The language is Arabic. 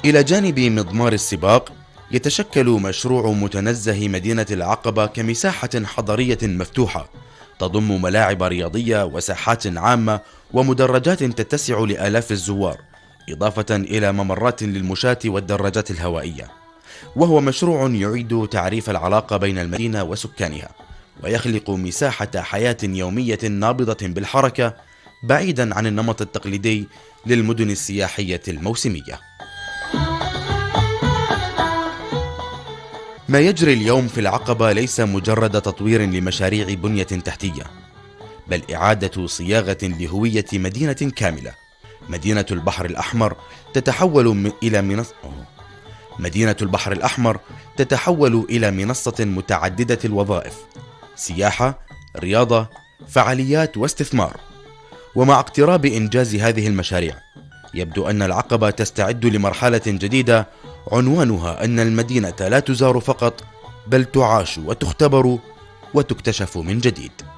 إلى جانب مضمار السباق، يتشكل مشروع متنزه مدينة العقبة كمساحة حضرية مفتوحة تضم ملاعب رياضية وساحات عامة ومدرجات تتسع لآلاف الزوار، إضافة إلى ممرات للمشاة والدراجات الهوائية. وهو مشروع يعيد تعريف العلاقة بين المدينة وسكانها، ويخلق مساحة حياة يومية نابضة بالحركة بعيدا عن النمط التقليدي للمدن السياحية الموسمية. ما يجري اليوم في العقبة ليس مجرد تطوير لمشاريع بنية تحتية، بل إعادة صياغة لهوية مدينة كاملة. مدينة البحر الأحمر تتحول إلى منصة متعددة الوظائف: سياحة، رياضة، فعاليات واستثمار. ومع اقتراب إنجاز هذه المشاريع، يبدو أن العقبة تستعد لمرحلة جديدة عنوانها أن المدينة لا تزار فقط، بل تعاش وتختبر وتكتشف من جديد.